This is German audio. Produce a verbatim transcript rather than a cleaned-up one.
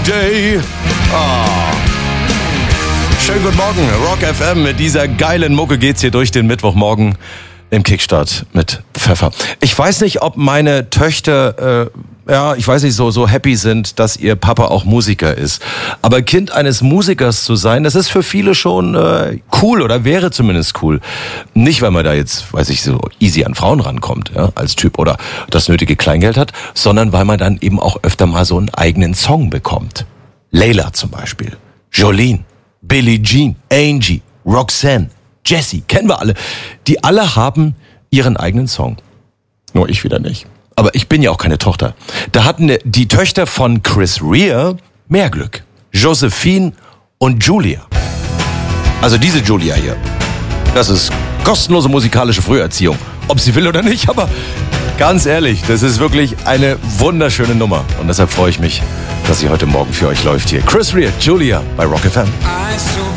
Day. Oh. Schönen guten Morgen, Rock F M. Mit dieser geilen Mucke geht's hier durch den Mittwochmorgen im Kickstart mit Pfeffer. Ich weiß nicht, ob meine Töchter, äh, ja, ich weiß nicht, so so happy sind, dass ihr Papa auch Musiker ist. Aber Kind eines Musikers zu sein, das ist für viele schon äh, cool oder wäre zumindest cool. Nicht, weil man da jetzt, weiß ich, so easy an Frauen rankommt, ja, als Typ oder das nötige Kleingeld hat, sondern weil man dann eben auch öfter mal so einen eigenen Song bekommt. Layla zum Beispiel, Jolene, Billie Jean, Angie, Roxanne, Jessie, kennen wir alle. Die alle haben ihren eigenen Song. Nur ich wieder nicht. Aber ich bin ja auch keine Tochter. Da hatten die Töchter von Chris Rea mehr Glück. Josephine und Julia. Also diese Julia hier. Das ist kostenlose musikalische Früherziehung. Ob sie will oder nicht, aber ganz ehrlich, das ist wirklich eine wunderschöne Nummer. Und deshalb freue ich mich, dass sie heute Morgen für euch läuft hier. Chris Rea, Julia bei Rock F M.